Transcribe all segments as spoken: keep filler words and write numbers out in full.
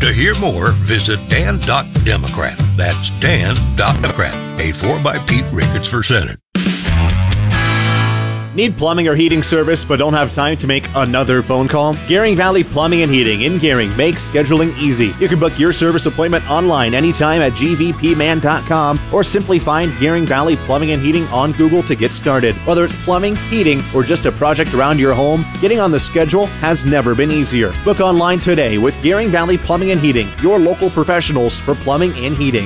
To hear more, visit dan dot democrat. That's dan dot democrat. Paid for by Pete Ricketts for Senate. Need plumbing or heating service but don't have time to make another phone call? Gering Valley Plumbing and Heating in Gering makes scheduling easy. You can book your service appointment online anytime at g v p man dot com or simply find Gering Valley Plumbing and Heating on Google to get started. Whether it's plumbing, heating, or just a project around your home, getting on the schedule has never been easier. Book online today with Gering Valley Plumbing and Heating, your local professionals for plumbing and heating.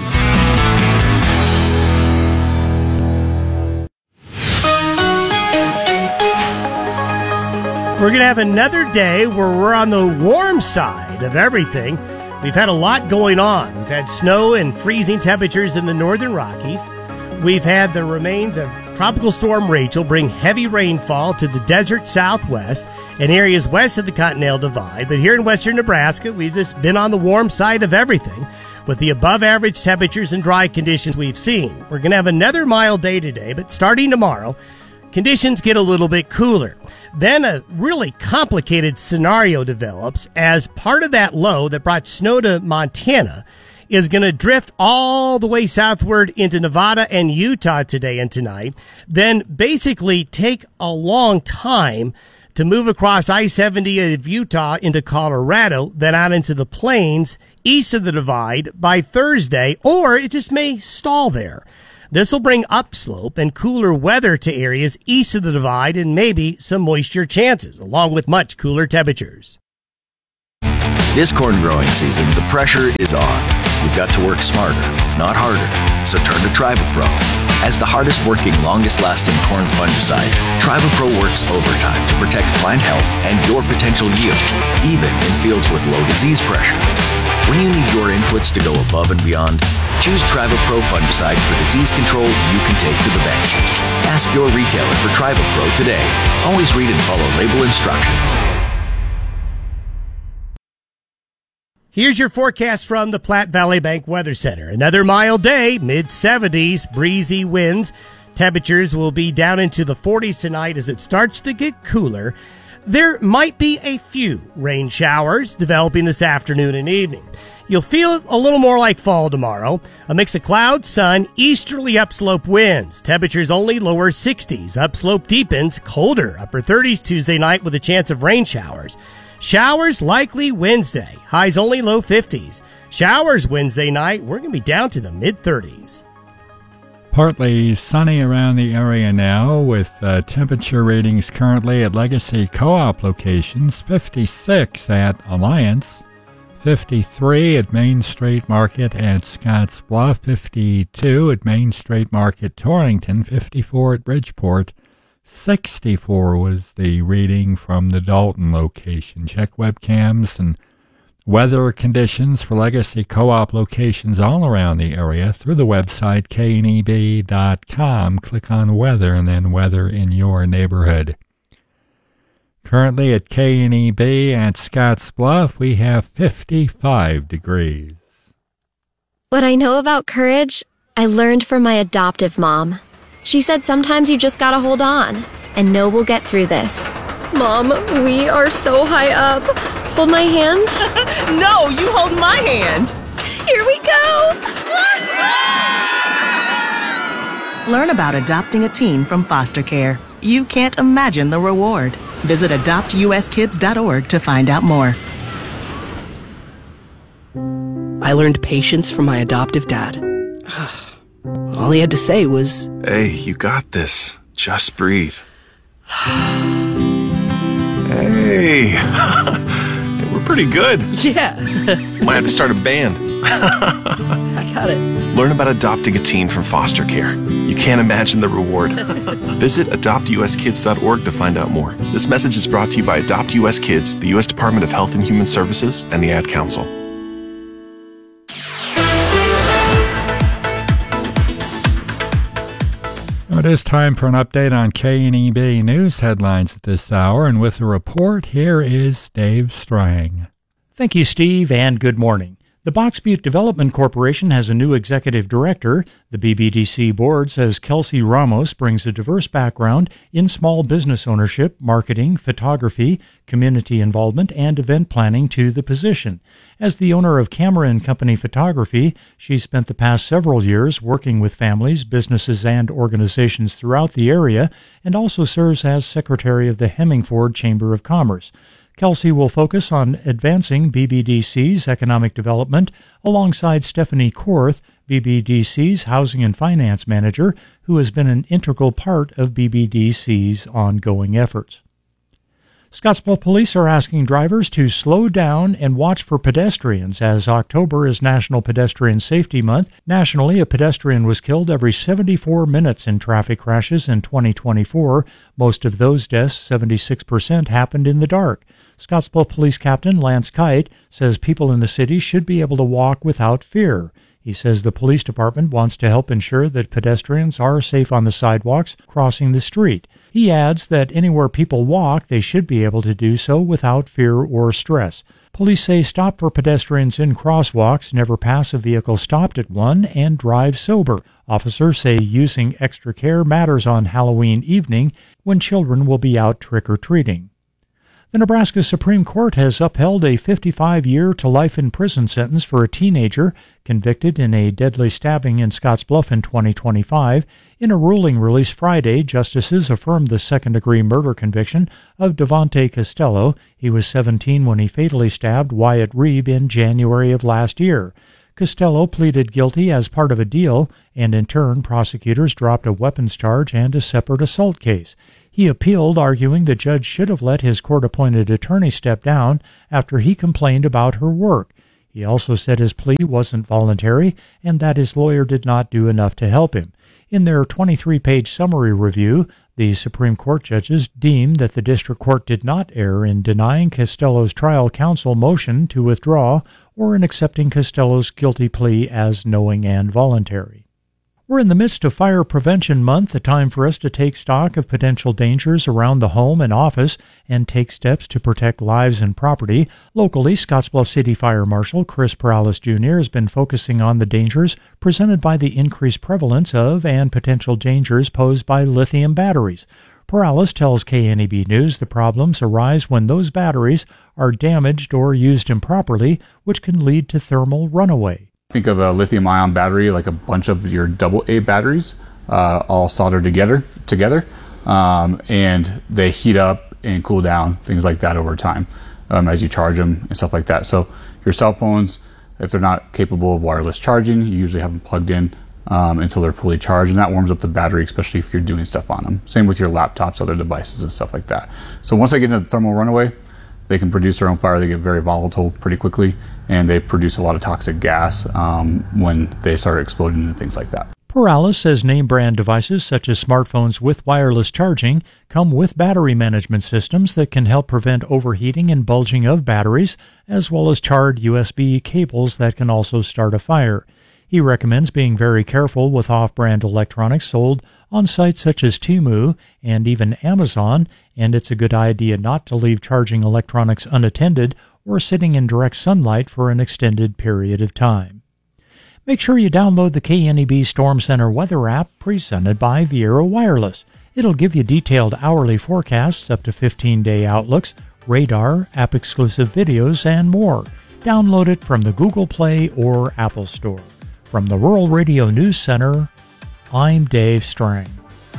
We're going to have another day where we're on the warm side of everything. We've had a lot going on. We've had snow and freezing temperatures in the northern Rockies. We've had the remains of Tropical Storm Rachel bring heavy rainfall to the desert southwest and areas west of the Continental Divide. But here in western Nebraska, we've just been on the warm side of everything with the above-average temperatures and dry conditions we've seen. We're going to have another mild day today, but starting tomorrow, conditions get a little bit cooler. Then a really complicated scenario develops as part of that low that brought snow to Montana is going to drift all the way southward into Nevada and Utah today and tonight, then basically take a long time to move across I seventy of Utah into Colorado, then out into the plains east of the Divide by Thursday, or it just may stall there. This will bring upslope and cooler weather to areas east of the Divide and maybe some moisture chances, along with much cooler temperatures. This corn growing season, the pressure is on. You've got to work smarter, not harder. So turn to TrivaPro. As the hardest working, longest lasting corn fungicide, TrivaPro works overtime to protect plant health and your potential yield, even in fields with low disease pressure. When you need your inputs to go above and beyond, choose TrivaPro fungicide for disease control you can take to the bank. Ask your retailer for TrivaPro today. Always read and follow label instructions. Here's your forecast from the Platte Valley Bank Weather Center. Another mild day, mid seventies, breezy winds. Temperatures will be down into the forties tonight as it starts to get cooler. There might be a few rain showers developing this afternoon and evening. You'll feel a little more like fall tomorrow. A mix of cloud, sun, easterly upslope winds. Temperatures only lower sixties. Upslope deepens, colder, upper thirties Tuesday night with a chance of rain showers. Showers likely Wednesday. Highs only low fifties. Showers Wednesday night. We're going to be down to the mid-thirties. Partly sunny around the area now with uh, temperature readings currently at Legacy Co-op locations, fifty-six at Alliance, fifty-three at Main Street Market at Scotts Bluff, fifty-two at Main Street Market Torrington, fifty-four at Bridgeport, sixty-four was the reading from the Dalton location. Check webcams and weather conditions for Legacy Co-op locations all around the area through the website K N E B dot com. Click on weather and then weather in your neighborhood. Currently at K N E B at Scotts Bluff, we have fifty-five degrees. What I know about courage, I learned from my adoptive mom. She said sometimes you just gotta hold on and know we'll get through this. Mom, we are so high up. Hold my hand. No, you hold my hand. Here we go. Learn about adopting a teen from foster care. You can't imagine the reward. Visit adopt u s kids dot org to find out more. I learned patience from my adoptive dad. All he had to say was, "Hey, you got this. Just breathe." Hey, we're pretty good. Yeah. Might have to start a band. I got it. Learn about adopting a teen from foster care. You can't imagine the reward. Visit adopt u s kids dot org to find out more. This message is brought to you by Adopt U S Kids, the U S Department of Health and Human Services, and the Ad Council. It is time for an update on K N E B news headlines at this hour, and with the report, here is Dave Strang. Thank you, Steve, and good morning. The Box Butte Development Corporation has a new executive director. The B B D C board says Kelsey Ramos brings a diverse background in small business ownership, marketing, photography, community involvement, and event planning to the position. As the owner of Camera and Company Photography, she spent the past several years working with families, businesses, and organizations throughout the area, and also serves as secretary of the Hemmingford Chamber of Commerce. Kelsey will focus on advancing B B D C's economic development alongside Stephanie Korth, B B D C's Housing and Finance Manager, who has been an integral part of B B D C's ongoing efforts. Scottsbluff Police are asking drivers to slow down and watch for pedestrians as October is National Pedestrian Safety Month. Nationally, a pedestrian was killed every seventy-four minutes in traffic crashes in twenty twenty-four. Most of those deaths, seventy-six percent, happened in the dark. Scottsbluff Police Captain Lance Kite says people in the city should be able to walk without fear. He says the police department wants to help ensure that pedestrians are safe on the sidewalks crossing the street. He adds that anywhere people walk, they should be able to do so without fear or stress. Police say stop for pedestrians in crosswalks, never pass a vehicle stopped at one, and drive sober. Officers say using extra care matters on Halloween evening when children will be out trick-or-treating. The Nebraska Supreme Court has upheld a fifty-five-year to life in prison sentence for a teenager convicted in a deadly stabbing in Scottsbluff in twenty twenty-five. In a ruling released Friday, justices affirmed the second-degree murder conviction of Devontae Costello. He was seventeen when he fatally stabbed Wyatt Reeb in January of last year. Costello pleaded guilty as part of a deal, and in turn, prosecutors dropped a weapons charge and a separate assault case. He appealed, arguing the judge should have let his court-appointed attorney step down after he complained about her work. He also said his plea wasn't voluntary and that his lawyer did not do enough to help him. In their twenty-three page summary review, the Supreme Court judges deemed that the district court did not err in denying Costello's trial counsel motion to withdraw or in accepting Costello's guilty plea as knowing and voluntary. We're in the midst of Fire Prevention Month, a time for us to take stock of potential dangers around the home and office and take steps to protect lives and property. Locally, Scottsbluff City Fire Marshal Chris Perales Junior has been focusing on the dangers presented by the increased prevalence of and potential dangers posed by lithium batteries. Perales tells K N E B News the problems arise when those batteries are damaged or used improperly, which can lead to thermal runaway. Think of a lithium-ion battery like a bunch of your double A batteries, uh, all soldered together, together, um, and they heat up and cool down, things like that over time um, as you charge them and stuff like that. So your cell phones, if they're not capable of wireless charging, you usually have them plugged in um, until they're fully charged, and that warms up the battery, especially if you're doing stuff on them. Same with your laptops, other devices, and stuff like that. So once they get into the thermal runaway, they can produce their own fire. They get very volatile pretty quickly, and they produce a lot of toxic gas um, when they start exploding and things like that. Perales says name-brand devices such as smartphones with wireless charging come with battery management systems that can help prevent overheating and bulging of batteries, as well as charred U S B cables that can also start a fire. He recommends being very careful with off-brand electronics sold on sites such as Temu and even Amazon, and it's a good idea not to leave charging electronics unattended or sitting in direct sunlight for an extended period of time. Make sure you download the K N E B Storm Center weather app presented by Viera Wireless. It'll give you detailed hourly forecasts, up to fifteen-day outlooks, radar, app-exclusive videos, and more. Download it from the Google Play or Apple Store. From the Rural Radio News Center, I'm Dave Strang.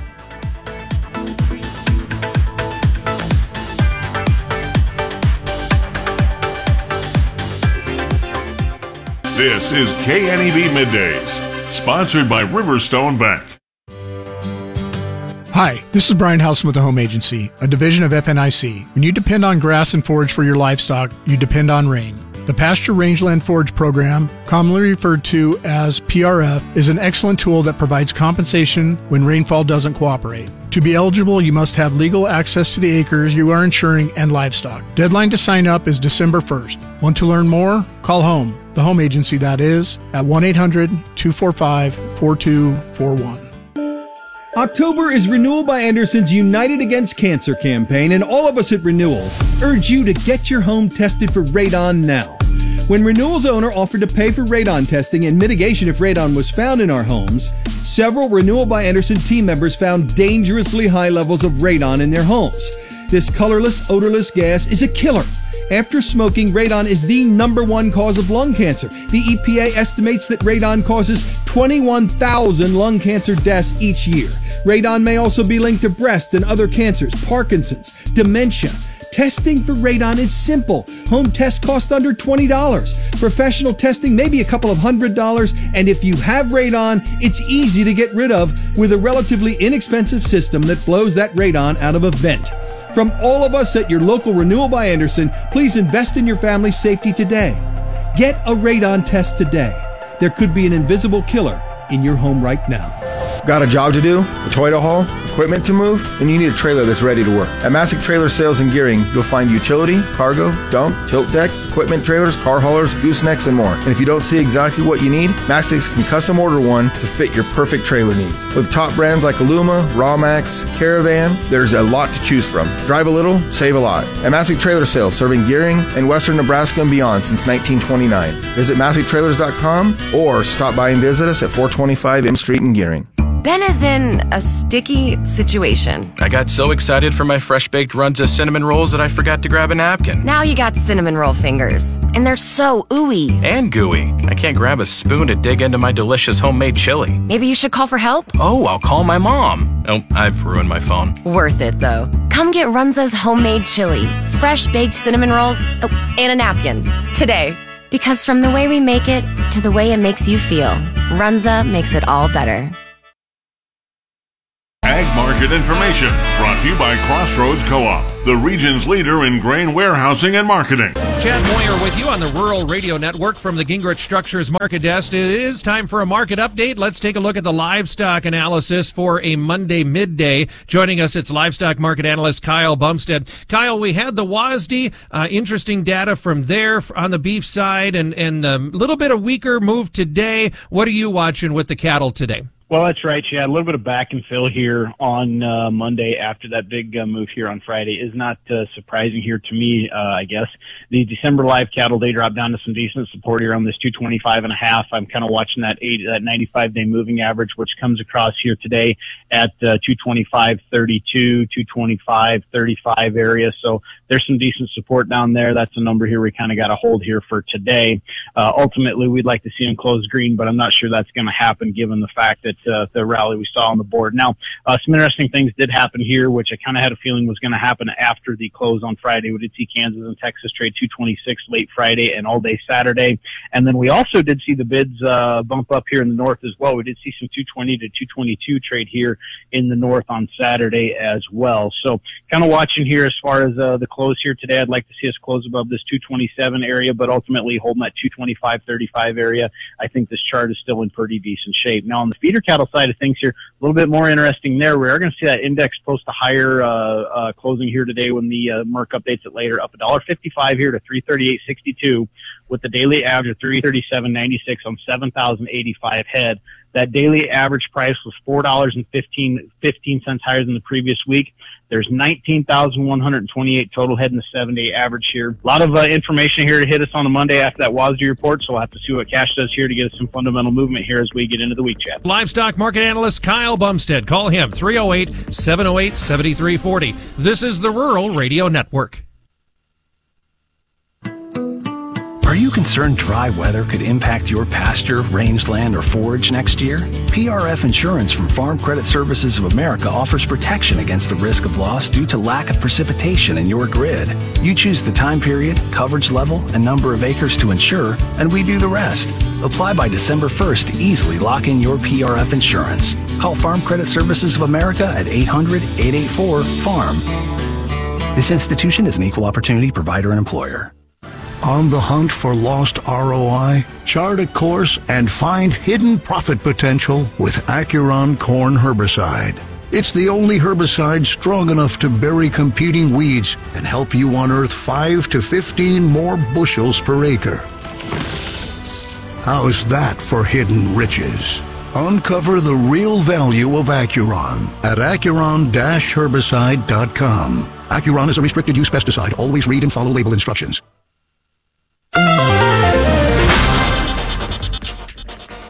This is K N E B Middays, sponsored by Riverstone Bank. Hi, this is Brian Housen with the Home Agency, a division of F N I C. When you depend on grass and forage for your livestock, you depend on rain. The Pasture Rangeland Forage Program, commonly referred to as P R F, is an excellent tool that provides compensation when rainfall doesn't cooperate. To be eligible, you must have legal access to the acres you are insuring and livestock. Deadline to sign up is December first. Want to learn more? Call home, the home agency that is, at one eight hundred two four five four two four one. October is Renewal by Anderson's United Against Cancer campaign, and all of us at Renewal urge you to get your home tested for radon now. When Renewal's owner offered to pay for radon testing and mitigation if radon was found in our homes, several Renewal by Andersen team members found dangerously high levels of radon in their homes. This colorless, odorless gas is a killer. After smoking, radon is the number one cause of lung cancer. The E P A estimates that radon causes twenty-one thousand lung cancer deaths each year. Radon may also be linked to breast and other cancers, Parkinson's, dementia. Testing for radon is simple. Home tests cost under twenty dollars. Professional testing may be a couple of hundred dollars, and if you have radon, it's easy to get rid of with a relatively inexpensive system that blows that radon out of a vent. From all of us at your local Renewal by Andersen, please invest in your family's safety today. Get a radon test today. There could be an invisible killer in your home right now. Got a job to do? A toy to haul? Equipment to move? Then you need a trailer that's ready to work. At Masick Trailer Sales in Gearing, you'll find utility, cargo, dump, tilt deck, equipment trailers, car haulers, goosenecks, and more. And if you don't see exactly what you need, Masick can custom order one to fit your perfect trailer needs. With top brands like Aluma, Rawmax, Caravan, there's a lot to choose from. Drive a little, save a lot. At Masick Trailer Sales, serving Gearing and western Nebraska and beyond since nineteen twenty-nine. Visit Masick Trailers dot com or stop by and visit us at four twenty-five M Street in Gearing. Ben is in a sticky situation. I got so excited for my fresh-baked Runza cinnamon rolls that I forgot to grab a napkin. Now you got cinnamon roll fingers, and they're so ooey. And gooey. I can't grab a spoon to dig into my delicious homemade chili. Maybe you should call for help? Oh, I'll call my mom. Oh, I've ruined my phone. Worth it, though. Come get Runza's homemade chili, fresh-baked cinnamon rolls, oh, and a napkin today. Because from the way we make it to the way it makes you feel, Runza makes it all better. Ag Market Information, brought to you by Crossroads Co-op, the region's leader in grain warehousing and marketing. Chad Moyer with you on the Rural Radio Network from the Gingrich Structures Market Desk. It is time for a market update. Let's take a look at the livestock analysis for a Monday midday. Joining us, it's livestock market analyst Kyle Bumstead. Kyle, we had the W A S D, uh, interesting data from there on the beef side, and, and a little bit of weaker move today. What are you watching with the cattle today? Well, that's right, Chad. A little bit of back and fill here on uh, Monday after that big uh, move here on Friday is not uh, surprising here to me, uh, I guess. The December live cattle, they dropped down to some decent support here on this two twenty-five and a half. I'm kind of watching that eighty, that ninety-five day moving average, which comes across here today at uh, two twenty-five thirty-two, two twenty-five thirty-five area. So there's some decent support down there. That's a number here we kind of got to hold here for today. Uh, ultimately, we'd like to see them close green, but I'm not sure that's going to happen given the fact that Uh, the rally we saw on the board. Now, uh, some interesting things did happen here, which I kind of had a feeling was going to happen after the close on Friday. We did see Kansas and Texas trade two twenty-six late Friday and all day Saturday. And then we also did see the bids uh, bump up here in the north as well. We did see some two twenty to two twenty-two trade here in the north on Saturday as well. So kind of watching here as far as uh, the close here today. I'd like to see us close above this two twenty-seven area, but ultimately holding that two twenty-five thirty-five area. I think this chart is still in pretty decent shape. Now, on the feeder cattle side of things here, a little bit more interesting there. We are going to see that index post a higher uh, uh, closing here today when the uh, Merck updates it later, up one fifty-five here to three thirty-eight sixty-two, with the daily average of three thirty-seven ninety-six on seven thousand eighty-five head. That daily average price was four dollars and fifteen cents higher than the previous week. There's nineteen thousand one hundred twenty-eight total head in the seven-day average here. A lot of uh, information here to hit us on a Monday after that W A S D report, so we'll have to see what cash does here to get us some fundamental movement here as we get into the week, Chad. Livestock market analyst Kyle Bumstead. Call him, three oh eight, seven oh eight, seven three four oh. This is the Rural Radio Network. Are you concerned dry weather could impact your pasture, rangeland, or forage next year? P R F Insurance from Farm Credit Services of America offers protection against the risk of loss due to lack of precipitation in your grid. You choose the time period, coverage level, and number of acres to insure, and we do the rest. Apply by December first to easily lock in your P R F insurance. Call Farm Credit Services of America at eight hundred, eight eight four, farm. This institution is an equal opportunity provider and employer. On the hunt for lost R O I? Chart a course and find hidden profit potential with Acuron Corn Herbicide. It's the only herbicide strong enough to bury competing weeds and help you unearth five to fifteen more bushels per acre. How's that for hidden riches? Uncover the real value of Acuron at Acuron herbicide dot com. Acuron is a restricted use pesticide. Always read and follow label instructions.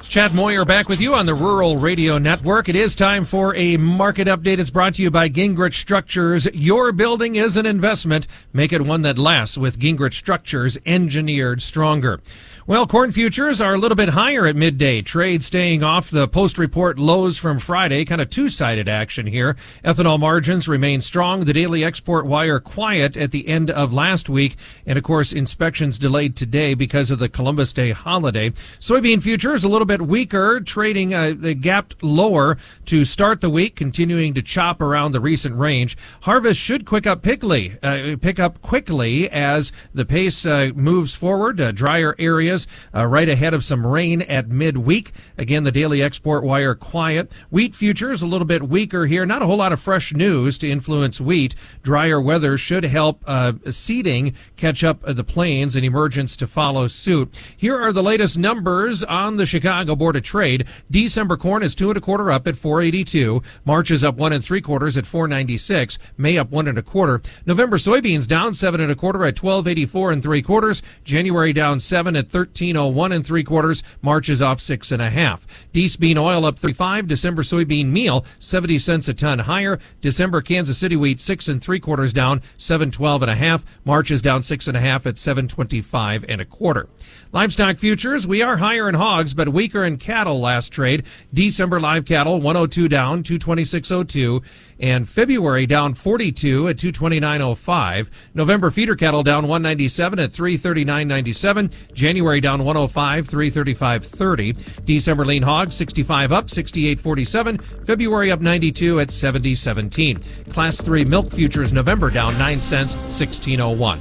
Chad Moyer back with you on the Rural Radio Network. It is time for a market update. It's brought to you by Gingrich Structures. Your building is an investment. Make it one that lasts with Gingrich Structures, engineered stronger. Well, corn futures are a little bit higher at midday. Trade staying off the post-report lows from Friday. Kind of two-sided action here. Ethanol margins remain strong. The daily export wire quiet at the end of last week. And, of course, inspections delayed today because of the Columbus Day holiday. Soybean futures a little bit weaker, trading uh, they gapped lower to start the week, continuing to chop around the recent range. Harvest should quick up quickly, uh, pick up quickly as the pace uh, moves forward. Uh, drier areas Uh, right ahead of some rain at midweek. Again, the daily export wire quiet. Wheat futures a little bit weaker here. Not a whole lot of fresh news to influence wheat. Drier weather should help uh, seeding catch up uh, the plains and emergence to follow suit. Here are the latest numbers on the Chicago Board of Trade. December corn is two and a quarter up at four eighty-two. March is up one and three quarters at four ninety-six. May up one and a quarter. November soybeans down seven and a quarter at twelve eighty-four and three quarters. January down seven at thirteen oh one and three quarters. March is off six and a half. Dees bean oil up thirty-five. December soybean meal seventy cents a ton higher. December Kansas City wheat six and three quarters down seven twelve and a half. March is down six and a half at seven twenty-five and a quarter. Livestock futures, we are higher in hogs but weaker in cattle last trade. December live cattle one oh two down two twenty-six oh two, and February down forty-two at two twenty-nine oh five. November feeder cattle down one ninety-seven at three thirty-nine ninety-seven. January down one oh five, three thirty-five thirty. December lean hogs sixty-five up sixty-eight forty-seven. February up ninety-two at seventy seventeen. Class three milk futures November down nine cents sixteen oh one.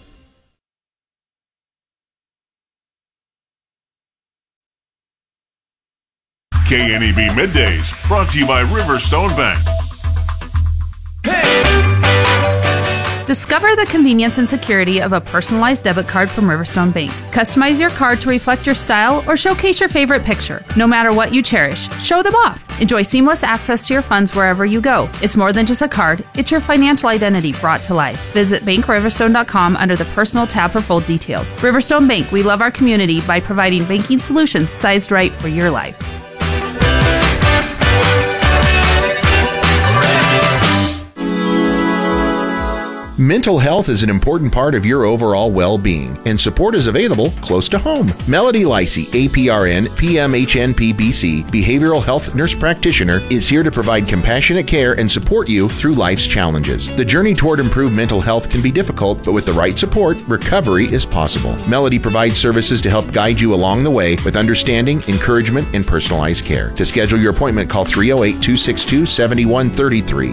K N E B Middays, brought to you by Riverstone Bank. Discover the convenience and security of a personalized debit card from Riverstone Bank. Customize your card to reflect your style or showcase your favorite picture. No matter what you cherish, show them off. Enjoy seamless access to your funds wherever you go. It's more than just a card, it's your financial identity brought to life. Visit bank riverstone dot com under the Personal tab for full details. Riverstone Bank, we love our community by providing banking solutions sized right for your life. Mental health is an important part of your overall well-being, and support is available close to home. Melody Licey, A P R N, P M H N P B C, Behavioral Health Nurse Practitioner, is here to provide compassionate care and support you through life's challenges. The journey toward improved mental health can be difficult, but with the right support, recovery is possible. Melody provides services to help guide you along the way with understanding, encouragement, and personalized care. To schedule your appointment, call three oh eight, two six two, seven one three three.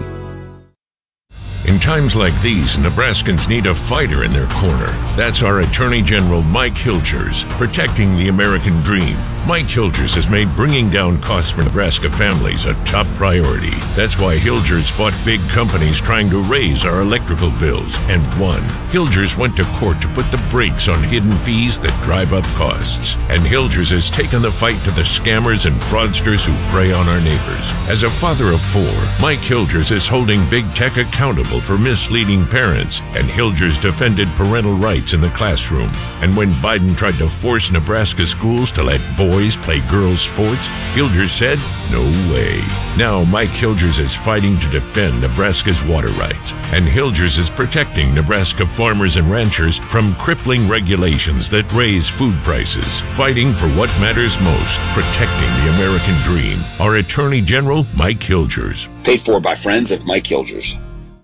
In times like these, Nebraskans need a fighter in their corner. That's our Attorney General Mike Hilgers, protecting the American dream. Mike Hilgers has made bringing down costs for Nebraska families a top priority. That's why Hilgers fought big companies trying to raise our electrical bills and won. Hilgers went to court to put the brakes on hidden fees that drive up costs. And Hilgers has taken the fight to the scammers and fraudsters who prey on our neighbors. As a father of four, Mike Hilgers is holding big tech accountable for misleading parents, and Hilgers defended parental rights in the classroom. And when Biden tried to force Nebraska schools to let boys play girls' sports, Hilgers said, no way. Now Mike Hilgers is fighting to defend Nebraska's water rights, and Hilgers is protecting Nebraska farmers and ranchers from crippling regulations that raise food prices, fighting for what matters most, protecting the American dream. Our Attorney General, Mike Hilgers. Paid for by friends of Mike Hilgers.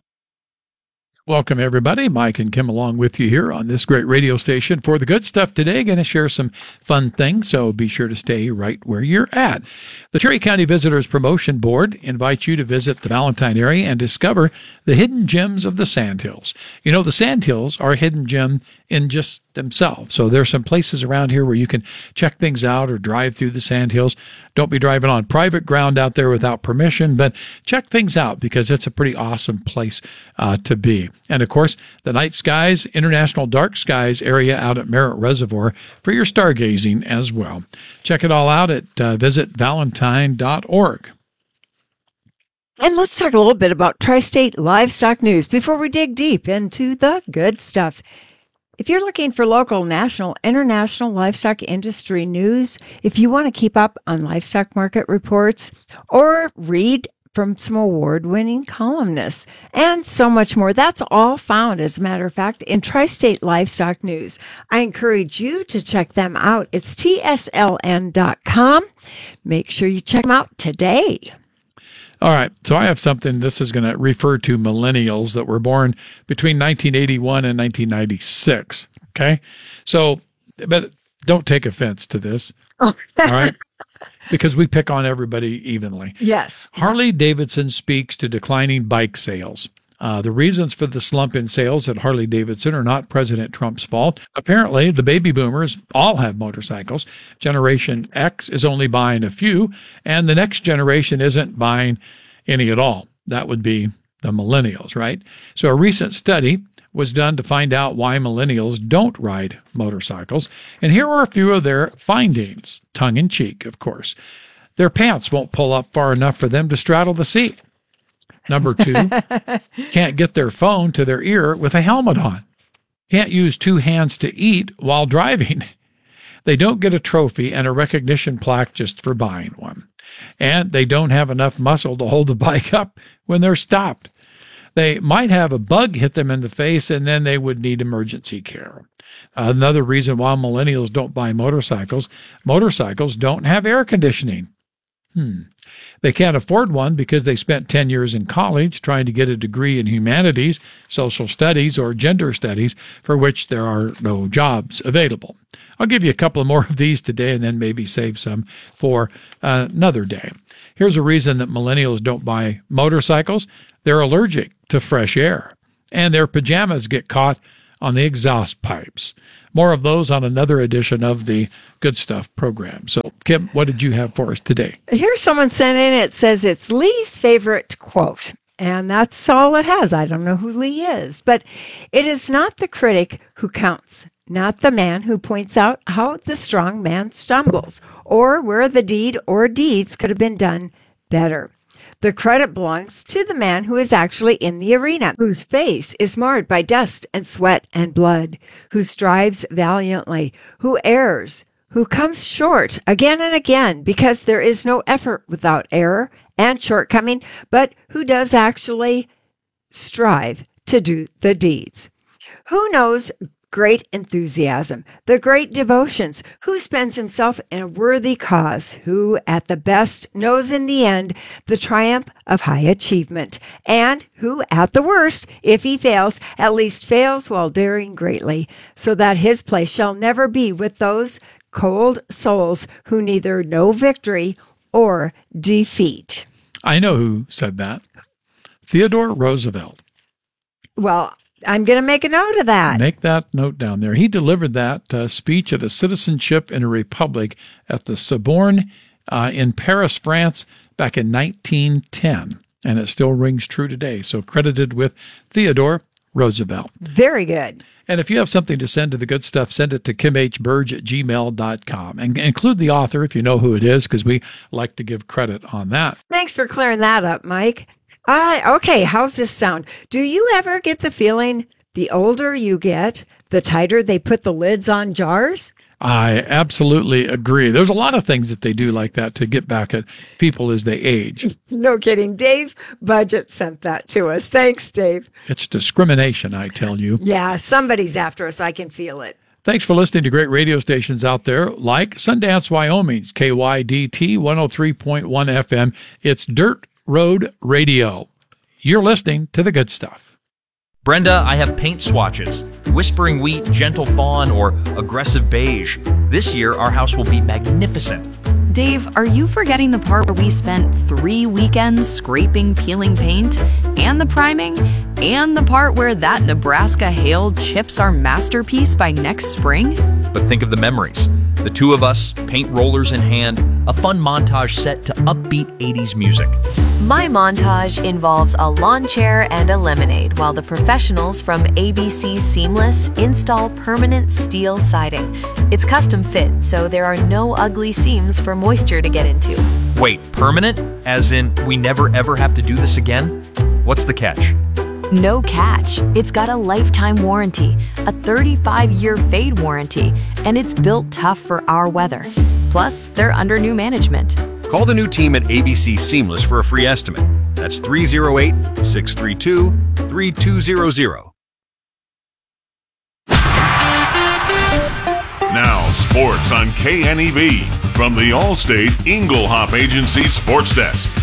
Welcome, everybody. Mike and Kim along with you here on this great radio station for the good stuff today. Going to share some fun things, so be sure to stay right where you're at. The Cherry County Visitors Promotion Board invites you to visit the Valentine area and discover the hidden gems of the Sandhills. You know, the Sandhills are a hidden gem in just themselves. So there's some places around here where you can check things out or drive through the Sandhills. Don't be driving on private ground out there without permission, but check things out because it's a pretty awesome place uh, to be. And of course, the Night Skies, International Dark Skies area out at Merritt Reservoir for your stargazing as well. Check it all out at uh, visit valentine dot org. And let's talk a little bit about Tri-State livestock news before we dig deep into the good stuff. If you're looking for local, national, international livestock industry news, if you want to keep up on livestock market reports, or read from some award-winning columnists, and so much more. That's all found, as a matter of fact, in Tri-State Livestock News. I encourage you to check them out. It's T S L N dot com. Make sure you check them out today. All right, so I have something. This is going to refer to millennials that were born between nineteen eighty-one and nineteen ninety-six, okay? So, but don't take offense to this, all right? Because we pick on everybody evenly. Yes. Harley Davidson speaks to declining bike sales. Uh, the reasons for the slump in sales at Harley Davidson are not President Trump's fault. Apparently, the baby boomers all have motorcycles. Generation X is only buying a few, and the next generation isn't buying any at all. That would be the millennials, right? So a recent study was done to find out why millennials don't ride motorcycles. And here are a few of their findings, tongue-in-cheek, of course. Their pants won't pull up far enough for them to straddle the seat. Number two, can't get their phone to their ear with a helmet on. Can't use two hands to eat while driving. They don't get a trophy and a recognition plaque just for buying one. And they don't have enough muscle to hold the bike up when they're stopped. They might have a bug hit them in the face, and then they would need emergency care. Another reason why millennials don't buy motorcycles, motorcycles don't have air conditioning. Hmm. They can't afford one because they spent ten years in college trying to get a degree in humanities, social studies, or gender studies for which there are no jobs available. I'll give you a couple more of these today and then maybe save some for uh, another day. Here's a reason that millennials don't buy motorcycles. They're allergic to fresh air, and their pajamas get caught on the exhaust pipes. More of those on another edition of the Good Stuff program. So, Kim, what did you have for us today? Here's someone sent in. It says it's Lee's favorite quote, and that's all it has. I don't know who Lee is, but it is not the critic who counts, not the man who points out how the strong man stumbles, or where the deed or deeds could have been done better. The credit belongs to the man who is actually in the arena, whose face is marred by dust and sweat and blood, who strives valiantly, who errs, who comes short again and again, because there is no effort without error and shortcoming, but who does actually strive to do the deeds. Who knows great enthusiasm, the great devotions, who spends himself in a worthy cause, who at the best knows in the end the triumph of high achievement, and who at the worst, if he fails, at least fails while daring greatly, so that his place shall never be with those cold souls who neither know victory or defeat. I know who said that. Theodore Roosevelt. Well, I'm going to make a note of that. Make that note down there. He delivered that uh, speech at a Citizenship in a Republic at the Sorbonne uh, in Paris, France, back in nineteen ten. And it still rings true today. So credited with Theodore Roosevelt. Very good. And if you have something to send to the Good Stuff, send it to kim h burge at gmail dot com. And include the author if you know who it is, because we like to give credit on that. Thanks for clearing that up, Mike. Uh, okay, how's this sound? Do you ever get the feeling the older you get, the tighter they put the lids on jars? I absolutely agree. There's a lot of things that they do like that to get back at people as they age. No kidding. Dave Budget sent that to us. Thanks, Dave. It's discrimination, I tell you. Yeah, somebody's after us. I can feel it. Thanks for listening to great radio stations out there like Sundance, Wyoming's K Y D T one oh three point one F M. It's Dirt Road Radio. You're listening to The Good Stuff. Brenda, I have paint swatches. Whispering Wheat, Gentle Fawn, or Aggressive Beige. This year, our house will be magnificent. Dave, are you forgetting the part where we spent three weekends scraping, peeling paint, and the priming, and the part where that Nebraska hail chips our masterpiece by next spring? But think of the memories. The two of us, paint rollers in hand, a fun montage set to upbeat eighties music. My montage involves a lawn chair and a lemonade while the professionals from A B C Seamless install permanent steel siding. It's custom fit, so there are no ugly seams for moisture to get into. Wait, permanent? As in, we never ever have to do this again? What's the catch? No catch. It's got a lifetime warranty, a thirty-five year fade warranty, and it's built tough for our weather. Plus, they're under new management. Call the new team at A B C Seamless for a free estimate. That's three oh eight, six three two, three two zero zero. Now, sports on K N E B from the Allstate Inglehop Agency Sports Desk.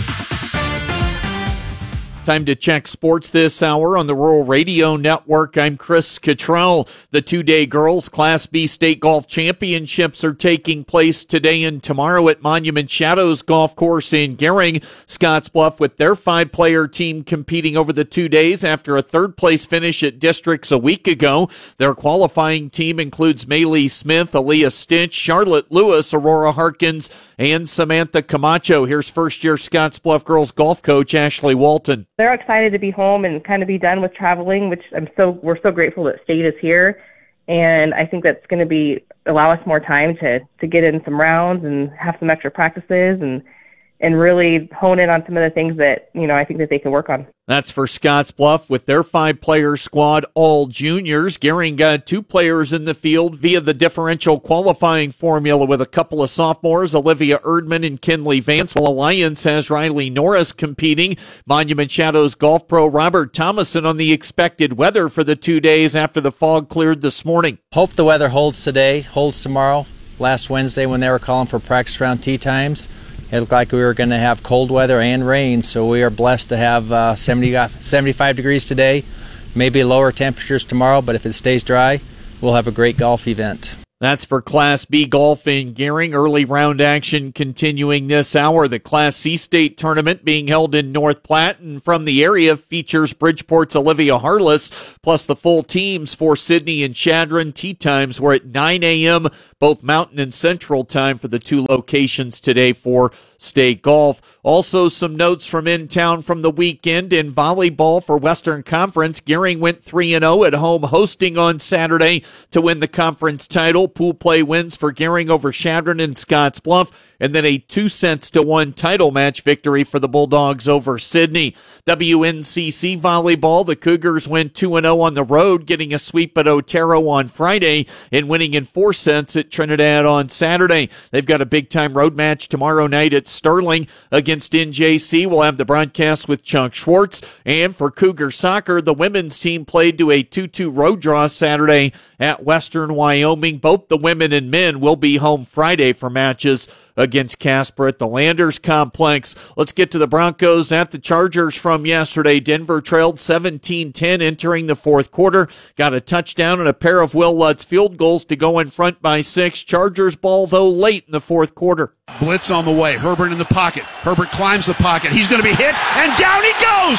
Time to check sports this hour on the Rural Radio Network. I'm Chris Cottrell. The two-day girls Class B state golf championships are taking place today and tomorrow at Monument Shadows Golf Course in Gering. Scottsbluff with their five-player team competing over the two days after a third-place finish at Districts a week ago. Their qualifying team includes Maylee Smith, Aaliyah Stitch, Charlotte Lewis, Aurora Harkins, and Samantha Camacho. Here's first-year Scottsbluff girls golf coach Ashley Walton. They're excited to be home and kind of be done with traveling, which I'm so we're so grateful that State is here, and I think that's going to be allow us more time to to get in some rounds and have some extra practices and and really hone in on some of the things that, you know, I think that they can work on. That's for Scottsbluff with their five-player squad, all juniors. Gering got two players in the field via the differential qualifying formula with a couple of sophomores, Olivia Erdman and Kinley Vance, while Alliance has Riley Norris competing. Monument Shadows golf pro Robert Thomason on the expected weather for the two days after the fog cleared this morning. Hope the weather holds today, holds tomorrow. Last Wednesday when they were calling for practice round tee times, it looked like we were going to have cold weather and rain, so we are blessed to have uh, seventy, seventy-five degrees today, maybe lower temperatures tomorrow, but if it stays dry, we'll have a great golf event. That's for Class B golf in Gering. Early round action continuing this hour. The Class C state tournament being held in North Platte and from the area features Bridgeport's Olivia Harless, plus the full teams for Sydney and Chadron. Tee times were at nine a.m., both Mountain and Central time for the two locations today for state golf. Also some notes from in town from the weekend in volleyball for Western Conference. Gering went three and oh at home hosting on Saturday to win the conference title. Pool play wins for Gering over Chadron and Scottsbluff, and then a two sets to one title match victory for the Bulldogs over Sydney. W N C C volleyball, the Cougars went two and oh on the road, getting a sweep at Otero on Friday and winning in four sets at Trinidad on Saturday. They've got a big-time road match tomorrow night at Sterling against N J C. We'll have the broadcast with Chuck Schwartz. And for Cougar soccer, the women's team played to a two two road draw Saturday at Western Wyoming. Both the women and men will be home Friday for matches against Casper at the Landers Complex. Let's get to the Broncos at the Chargers from yesterday. Denver trailed seventeen ten entering the fourth quarter. Got a touchdown and a pair of Will Lutz field goals to go in front by six. Chargers ball, though, late in the fourth quarter. Blitz on the way. Herbert in the pocket. Herbert climbs the pocket. He's going to be hit, and down he goes!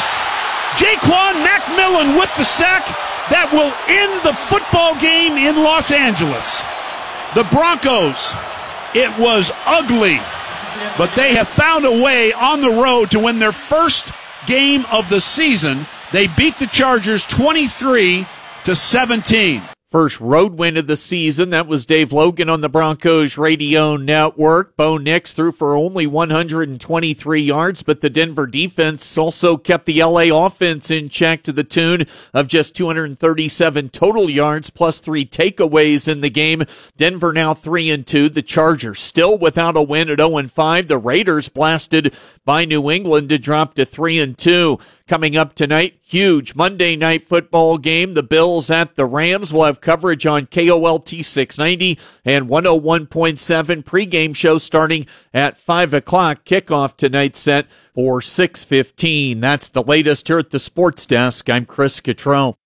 Jaquan McMillan with the sack that will end the football game in Los Angeles. The Broncos, it was ugly, but they have found a way on the road to win their first game of the season. They beat the Chargers twenty-three to seventeen. First road win of the season. That was Dave Logan on the Broncos Radio Network. Bo Nix threw for only one hundred twenty-three yards, but the Denver defense also kept the L A offense in check to the tune of just two hundred thirty-seven total yards plus three takeaways in the game. Denver now three and two. The Chargers still without a win at oh and five. The Raiders blasted by New England to drop to three and two. Coming up tonight, huge Monday night football game. The Bills at the Rams. We'll have coverage on K O L T six ninety and one oh one point seven. Pregame show starting at five o'clock. Kickoff tonight set for six fifteen. That's the latest here at the Sports Desk. I'm Chris Cottrell.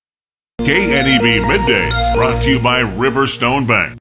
K N E B Middays, brought to you by Riverstone Bank.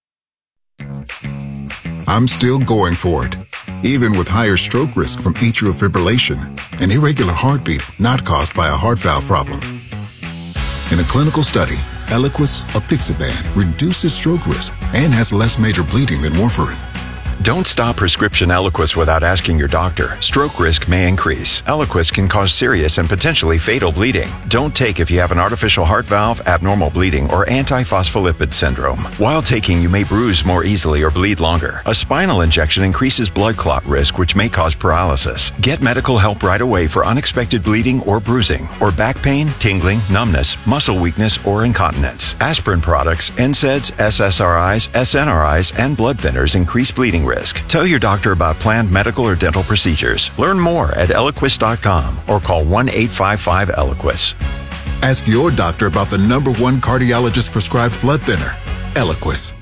I'm still going for it, even with higher stroke risk from atrial fibrillation, an irregular heartbeat not caused by a heart valve problem. In a clinical study, Eliquis apixaban reduces stroke risk and has less major bleeding than warfarin. Don't stop prescription Eliquis without asking your doctor. Stroke risk may increase. Eliquis can cause serious and potentially fatal bleeding. Don't take if you have an artificial heart valve, abnormal bleeding, or antiphospholipid syndrome. While taking, you may bruise more easily or bleed longer. A spinal injection increases blood clot risk, which may cause paralysis. Get medical help right away for unexpected bleeding or bruising, or back pain, tingling, numbness, muscle weakness, or incontinence. Aspirin products, N SAIDs, S S R Is, S N R Is, and blood thinners increase bleeding risk. Tell your doctor about planned medical or dental procedures. Learn more at Eliquis dot com or call one eight five five Eliquis. Ask your doctor about the number one cardiologist prescribed blood thinner, Eliquis.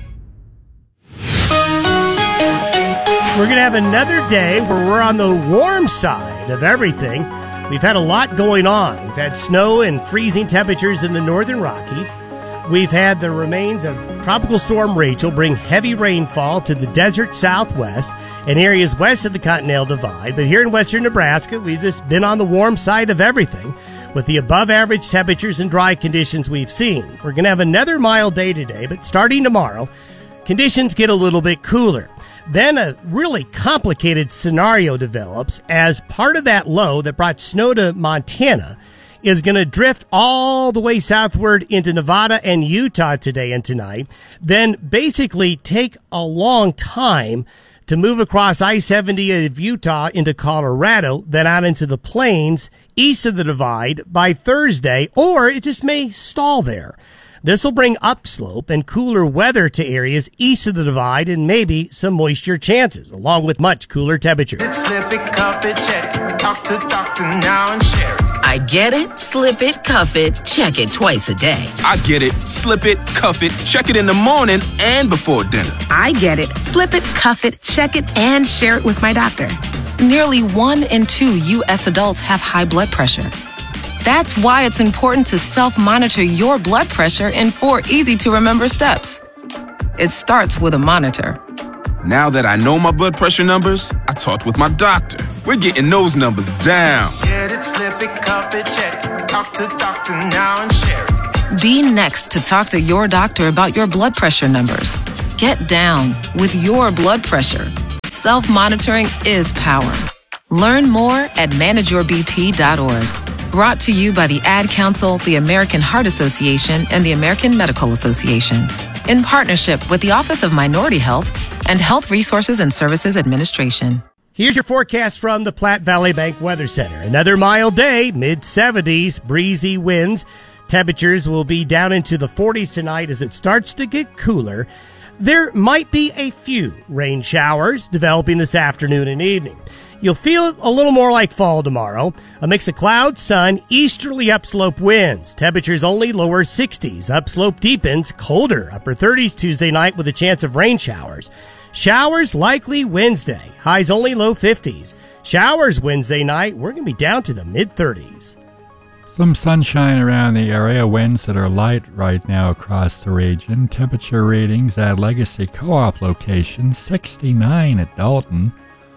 We're going to have another day where we're on the warm side of everything. We've had a lot going on. We've had snow and freezing temperatures in the northern Rockies. We've had the remains of Tropical Storm Rachel bring heavy rainfall to the desert southwest and areas west of the Continental Divide. But here in western Nebraska, we've just been on the warm side of everything with the above-average temperatures and dry conditions we've seen. We're going to have another mild day today, but starting tomorrow, conditions get a little bit cooler. Then a really complicated scenario develops as part of that low that brought snow to Montana is going to drift all the way southward into Nevada and Utah today and tonight, then basically take a long time to move across I seventy of Utah into Colorado, then out into the plains east of the Divide by Thursday, or it just may stall there. This will bring upslope and cooler weather to areas east of the Divide and maybe some moisture chances, along with much cooler temperatures. It's slip it, cuff it, check it. Talk to doctor now and share it. I get it, slip it, cuff it, check it twice a day. I get it, slip it, cuff it, check it in the morning and before dinner. I get it, slip it, cuff it, check it, and share it with my doctor. Nearly one in two U S adults have high blood pressure. That's why it's important to self-monitor your blood pressure in four easy-to-remember steps. It starts with a monitor. Now that I know my blood pressure numbers, I talked with my doctor. We're getting those numbers down. Get it, slip it, cuff it, check it. Talk to doctor now and share it. Be next to talk to your doctor about your blood pressure numbers. Get down with your blood pressure. Self-monitoring is power. Learn more at manage your b p dot org. Brought to you by the Ad Council, the American Heart Association, and the American Medical Association, in partnership with the Office of Minority Health and Health Resources and Services Administration. Here's your forecast from the Platte Valley Bank Weather Center. Another mild day, mid seventies, breezy winds. Temperatures will be down into the forties tonight as it starts to get cooler. There might be a few rain showers developing this afternoon and evening. You'll feel a little more like fall tomorrow. A mix of clouds, sun, easterly upslope winds. Temperatures only lower sixties. Upslope deepens, colder, upper thirties Tuesday night with a chance of rain showers. Showers likely Wednesday. Highs only low fifties. Showers Wednesday night. We're going to be down to the mid-thirties. Some sunshine around the area. Winds that are light right now across the region. Temperature readings at Legacy Co-op location, sixty-nine at Dalton.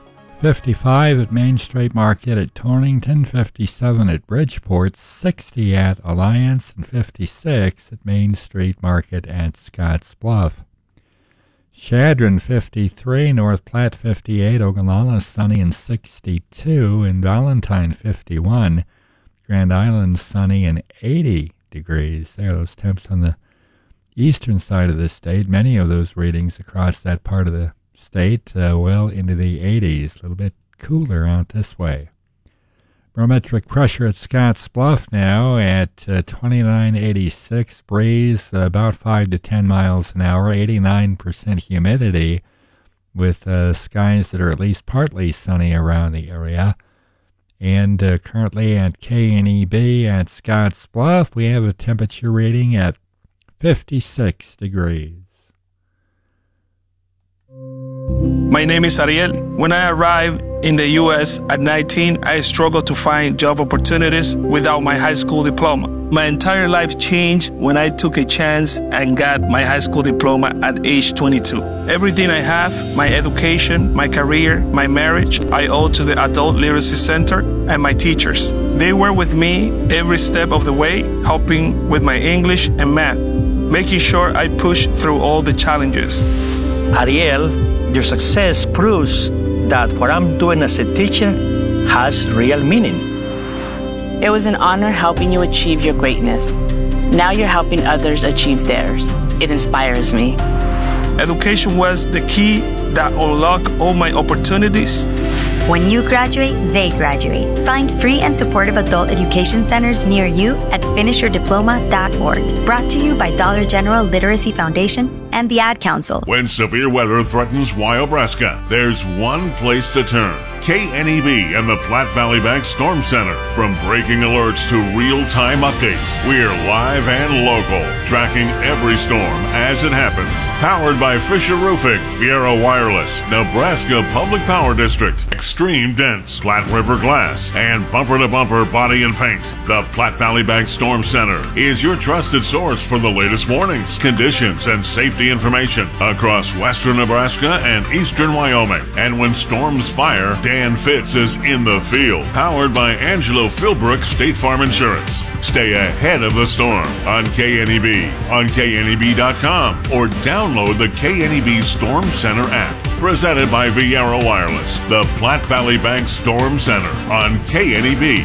fifty-five at Main Street Market at Torrington, fifty-seven at Bridgeport, sixty at Alliance, and fifty-six at Main Street Market at Scotts Bluff. Chadron fifty-three, North Platte fifty-eight, Ogallala sunny and sixty-two, and Valentine fifty-one, Grand Island sunny and eighty degrees. There are those temps on the eastern side of the state. Many of those readings across that part of the state uh, well into the eighties, a little bit cooler out this way. Barometric pressure at Scotts Bluff now at uh, twenty-nine eighty-six, breeze uh, about five to ten miles an hour, eighty-nine percent humidity with uh, skies that are at least partly sunny around the area. And uh, currently at K N E B at Scotts Bluff, we have a temperature reading at fifty-six degrees. My name is Ariel. When I arrived in the U S at nineteen, I struggled to find job opportunities without my high school diploma. My entire life changed when I took a chance and got my high school diploma at age twenty-two. Everything I have, my education, my career, my marriage, I owe to the Adult Literacy Center and my teachers. They were with me every step of the way, helping with my English and math, making sure I pushed through all the challenges. Ariel, your success proves that what I'm doing as a teacher has real meaning. It was an honor helping you achieve your greatness. Now you're helping others achieve theirs. It inspires me. Education was the key that unlocked all my opportunities. When you graduate, they graduate. Find free and supportive adult education centers near you at finish your diploma dot org. Brought to you by Dollar General Literacy Foundation and the Ad Council. When severe weather threatens Wyobraska, there's one place to turn. K N E B and the Platte Valley Bank Storm Center. From breaking alerts to real-time updates, we're live and local, tracking every storm as it happens. Powered by Fisher Roofing, Viera Wireless, Nebraska Public Power District, Extreme Dense, Platte River Glass, and Bumper to Bumper Body and Paint. The Platte Valley Bank Storm Center is your trusted source for the latest warnings, conditions, and safety information across western Nebraska and eastern Wyoming. And when storms fire, Dan Fitz is in the field, powered by Angelo Philbrook State Farm Insurance. Stay ahead of the storm on K N E B, on K N E B dot com, or download the K N E B Storm Center app. Presented by Viera Wireless, the Platte Valley Bank Storm Center on K N E B.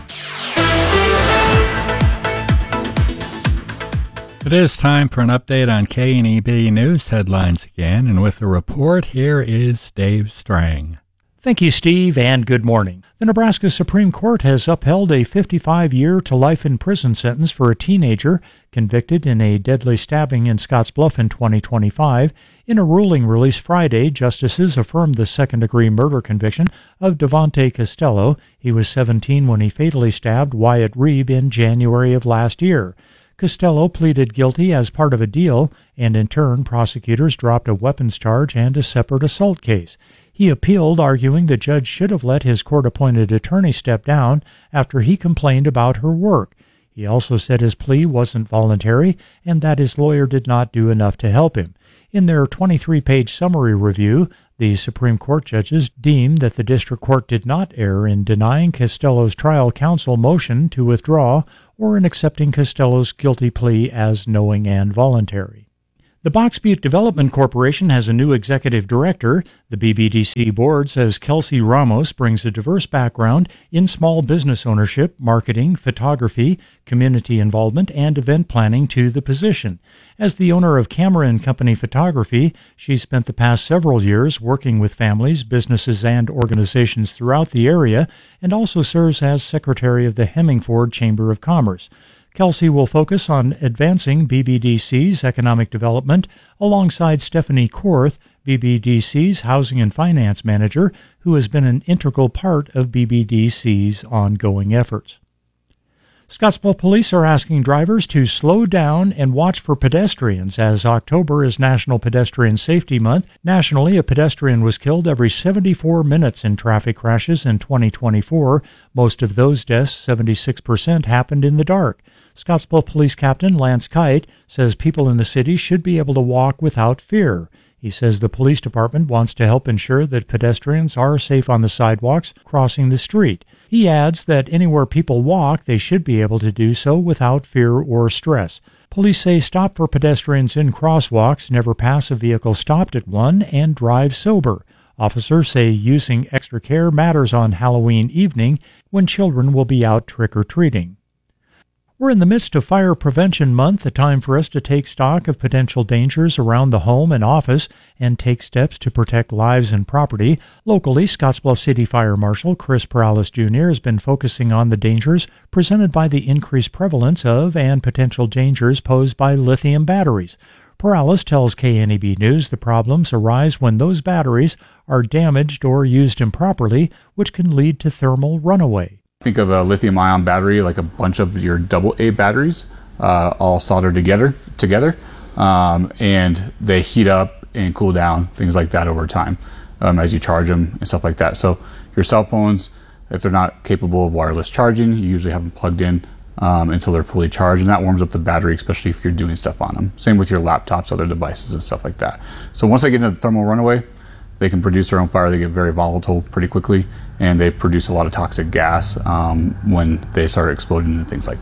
It is time for an update on K N E B News headlines again, and with the report, here is Dave Strang. Thank you, Steve, and good morning. The Nebraska Supreme Court has upheld a fifty-five-year to life in prison sentence for a teenager convicted in a deadly stabbing in Scottsbluff in twenty twenty-five. In a ruling released Friday, justices affirmed the second-degree murder conviction of Devontae Costello. He was seventeen when he fatally stabbed Wyatt Reeb in January of last year. Costello pleaded guilty as part of a deal, and in turn, prosecutors dropped a weapons charge and a separate assault case. He appealed, arguing the judge should have let his court-appointed attorney step down after he complained about her work. He also said his plea wasn't voluntary and that his lawyer did not do enough to help him. In their twenty-three page summary review, the Supreme Court judges deemed that the district court did not err in denying Costello's trial counsel motion to withdraw or in accepting Costello's guilty plea as knowing and voluntary. The Box Butte Development Corporation has a new executive director. The B B D C board says Kelsey Ramos brings a diverse background in small business ownership, marketing, photography, community involvement, and event planning to the position. As the owner of Camera and Company Photography, she spent the past several years working with families, businesses, and organizations throughout the area, and also serves as secretary of the Hemingford Chamber of Commerce. Kelsey will focus on advancing B B D C's economic development alongside Stephanie Korth, B B D C's Housing and Finance Manager, who has been an integral part of B B D C's ongoing efforts. Scottsbluff police are asking drivers to slow down and watch for pedestrians as October is National Pedestrian Safety Month. Nationally, a pedestrian was killed every seventy-four minutes in traffic crashes in twenty twenty-four. Most of those deaths, seventy-six percent, happened in the dark. Scottsbluff Police Captain Lance Kite says people in the city should be able to walk without fear. He says the police department wants to help ensure that pedestrians are safe on the sidewalks crossing the street. He adds that anywhere people walk, they should be able to do so without fear or stress. Police say stop for pedestrians in crosswalks, never pass a vehicle stopped at one, and drive sober. Officers say using extra care matters on Halloween evening when children will be out trick-or-treating. We're in the midst of Fire Prevention Month, a time for us to take stock of potential dangers around the home and office and take steps to protect lives and property. Locally, Scottsbluff City Fire Marshal Chris Perales Junior has been focusing on the dangers presented by the increased prevalence of and potential dangers posed by lithium batteries. Perales tells K N E B News the problems arise when those batteries are damaged or used improperly, which can lead to thermal runaway. Think of a lithium-ion battery like a bunch of your double A batteries, uh, all soldered together, together, um, and they heat up and cool down, things like that over time um, as you charge them and stuff like that. So your cell phones, if they're not capable of wireless charging, you usually have them plugged in um, until they're fully charged, and that warms up the battery, especially if you're doing stuff on them. Same with your laptops, other devices, and stuff like that. So once they get into the thermal runaway, they can produce their own fire. They get very volatile pretty quickly, and they produce a lot of toxic gas um, when they start exploding and things like that.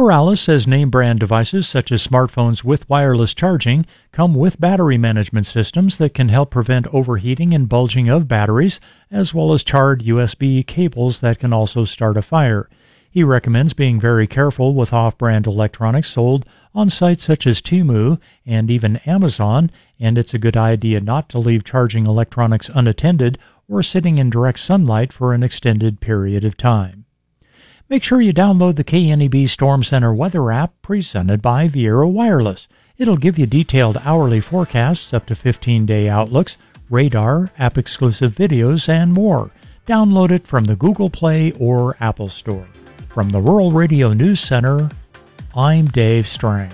Corrales says name brand devices such as smartphones with wireless charging come with battery management systems that can help prevent overheating and bulging of batteries, as well as charred U S B cables that can also start a fire. He recommends being very careful with off-brand electronics sold on sites such as Temu and even Amazon, and it's a good idea not to leave charging electronics unattended or sitting in direct sunlight for an extended period of time. Make sure you download the K N E B Storm Center weather app presented by Viera Wireless. It'll give you detailed hourly forecasts, up to fifteen-day outlooks, radar, app-exclusive videos, and more. Download it from the Google Play or Apple Store. From the Rural Radio News Center, I'm Dave Strang.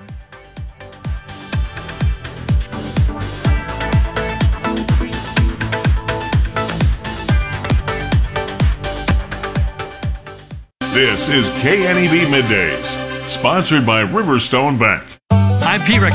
This is K N E B Middays, sponsored by Riverstone Bank. I'm Pete Rick.